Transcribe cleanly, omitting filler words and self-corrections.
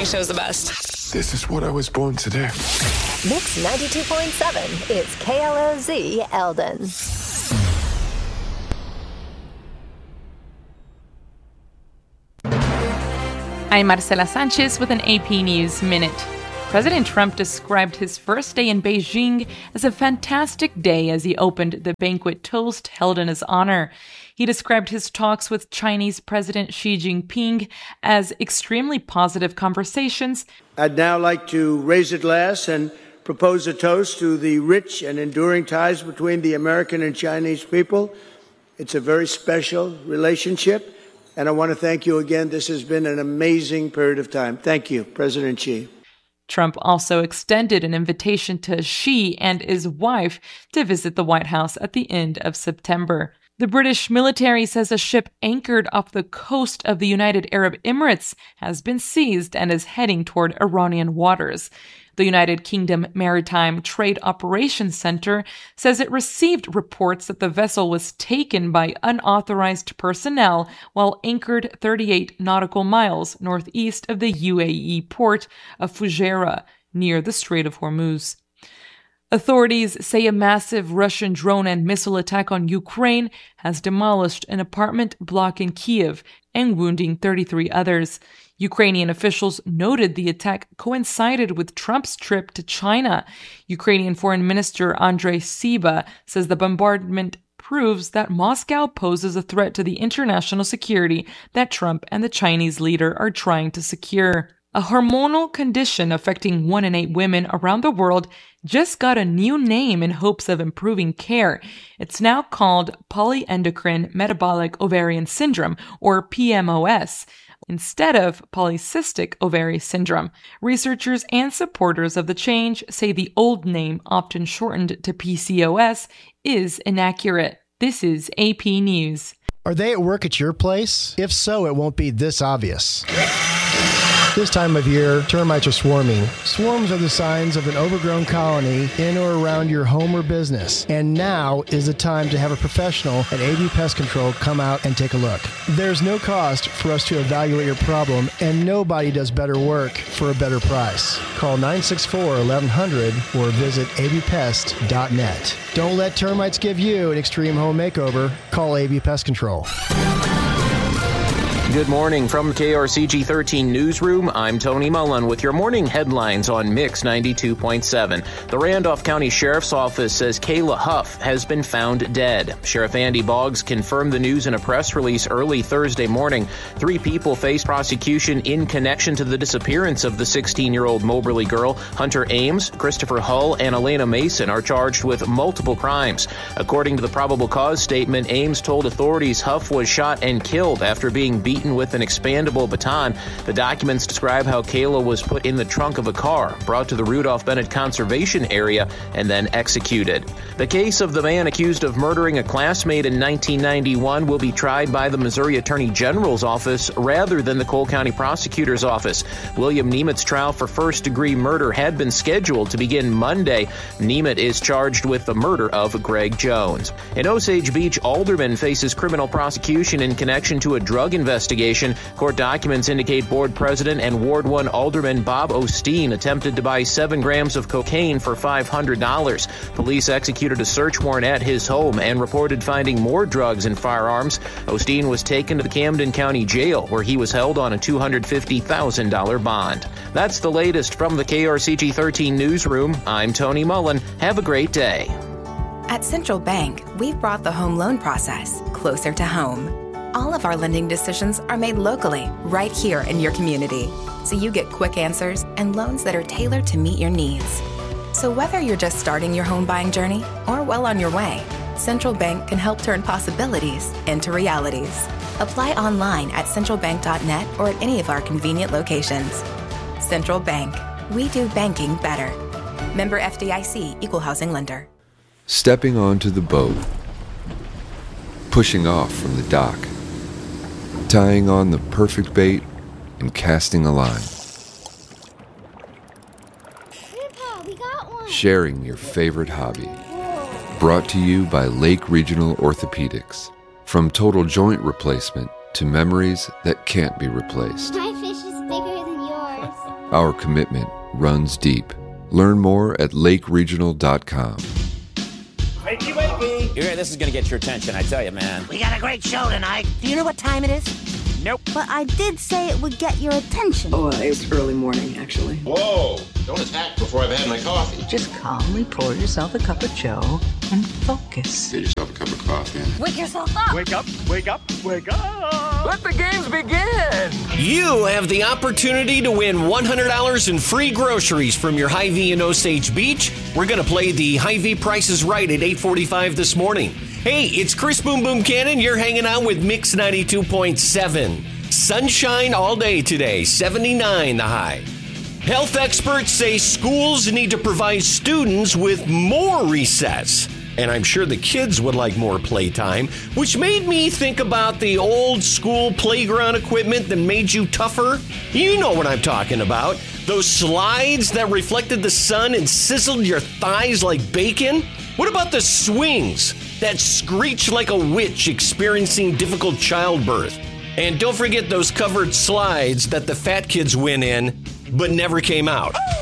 morning show is the best. This is what I was born to do. Mix 92.7 is KLOZ Eldon. I'm Marcela Sanchez with an AP News Minute. President Trump described his first day in Beijing as a fantastic day as he opened the banquet toast held in his honor. He described his talks with Chinese President Xi Jinping as extremely positive conversations. I'd now like to raise a glass and propose a toast to the rich and enduring ties between the American and Chinese people. It's a very special relationship, and I want to thank you again. This has been an amazing period of time. Thank you, President Xi. Trump also extended an invitation to Xi and his wife to visit the White House at the end of September. The British military says a ship anchored off the coast of the United Arab Emirates has been seized and is heading toward Iranian waters. The United Kingdom Maritime Trade Operations Center says it received reports that the vessel was taken by unauthorized personnel while anchored 38 nautical miles northeast of the UAE port of Fujairah, near the Strait of Hormuz. Authorities say a massive Russian drone and missile attack on Ukraine has demolished an apartment block in Kiev and wounding 33 others. Ukrainian officials noted the attack coincided with Trump's trip to China. Ukrainian Foreign Minister Andrei Sybiha says the bombardment proves that Moscow poses a threat to the international security that Trump and the Chinese leader are trying to secure. A hormonal condition affecting 1 in 8 women around the world just got a new name in hopes of improving care. It's now called polyendocrine metabolic ovarian syndrome, or PMOS, instead of polycystic ovary syndrome. Researchers and supporters of the change say the old name, often shortened to PCOS, is inaccurate. This is AP News. Are they at work at your place? If so, it won't be this obvious. This time of year, termites are swarming. Swarms are the signs of an overgrown colony in or around your home or business. And now is the time to have a professional at AV Pest Control come out and take a look. There's no cost for us to evaluate your problem, and nobody does better work for a better price. Call 964-1100 or visit avpest.net. Don't let termites give you an extreme home makeover. Call AV Pest Control. Good morning from the KRCG 13 Newsroom. I'm Tony Mullen with your morning headlines on Mix 92.7. The Randolph County Sheriff's Office says Kayla Huff has been found dead. Sheriff Andy Boggs confirmed the news in a press release early Thursday morning. 3 people face prosecution in connection to the disappearance of the 16-year-old Moberly girl. Hunter Ames, Christopher Hull, and Elena Mason are charged with multiple crimes. According to the probable cause statement, Ames told authorities Huff was shot and killed after being beaten with an expandable baton. The documents describe how Kayla was put in the trunk of a car, brought to the Rudolph Bennett Conservation Area, and then executed. The case of the man accused of murdering a classmate in 1991 will be tried by the Missouri Attorney General's office rather than the Cole County Prosecutor's office. William Nemit's trial for first-degree murder had been scheduled to begin Monday. Nemit is charged with the murder of Greg Jones. An Osage Beach alderman faces criminal prosecution in connection to a drug investigation. Court documents indicate board president and Ward 1 alderman Bob Osteen attempted to buy 7 grams of cocaine for $500. Police executed a search warrant at his home and reported finding more drugs and firearms. Osteen was taken to the Camden County Jail, where he was held on a $250,000 bond. That's the latest from the KRCG 13 Newsroom. I'm Tony Mullen. Have a great day. At Central Bank, we've brought the home loan process closer to home. All of our lending decisions are made locally, right here in your community, so you get quick answers and loans that are tailored to meet your needs. So whether you're just starting your home buying journey or well on your way, Central Bank can help turn possibilities into realities. Apply online at centralbank.net or at any of our convenient locations. Central Bank. We do banking better. Member FDIC, Equal Housing Lender. Stepping onto the boat. Pushing off from the dock. Tying on the perfect bait and casting a line. Grandpa, we got one. Sharing your favorite hobby. Brought to you by Lake Regional Orthopedics. From total joint replacement to memories that can't be replaced. My fish is bigger than yours. Our commitment runs deep. Learn more at lakeregional.com. Wakey, wakey. You hear, this is going to get your attention, I tell you, man. We got a great show tonight. Do you know what time it is? Nope. But I did say it would get your attention. Oh, it's early morning, actually. Whoa! Don't attack before I've had my coffee. Just calmly pour yourself a cup of joe and focus. Get yourself a cup of coffee. Wake yourself up. Wake up, wake up, wake up. Let the games begin. You have the opportunity to win $100 in free groceries from your Hy-Vee in Osage Beach. We're going to play the Hy-Vee Price is Right at 8:45 this morning. Hey, it's Chris Boom Boom Cannon. You're hanging out with Mix 92.7. Sunshine all day today, 79 the high. Health experts say schools need to provide students with more recess. And I'm sure the kids would like more playtime, which made me think about the old school playground equipment that made you tougher. You know what I'm talking about. Those slides that reflected the sun and sizzled your thighs like bacon. What about the swings that screech like a witch experiencing difficult childbirth? And don't forget those covered slides that the fat kids went in but never came out.